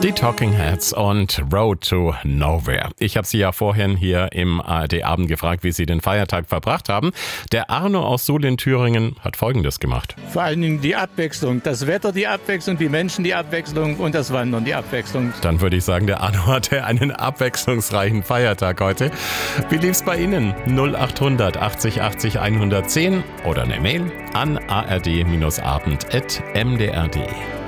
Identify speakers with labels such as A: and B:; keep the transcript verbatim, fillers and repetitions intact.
A: Die Talking Heads und Road to Nowhere. Ich habe Sie ja vorhin hier im A R D-Abend gefragt, wie Sie den Feiertag verbracht haben. Der Arno aus Suhl in Thüringen hat Folgendes gemacht.
B: Vor allen Dingen die Abwechslung. Das Wetter die Abwechslung, die Menschen die Abwechslung und das Wandern die Abwechslung.
A: Dann würde ich sagen, der Arno hatte einen abwechslungsreichen Feiertag heute. Wie lief's bei Ihnen? null acht hundert achtzig achtzig hundertzehn oder eine Mail an a r d abend punkt m d r punkt d e.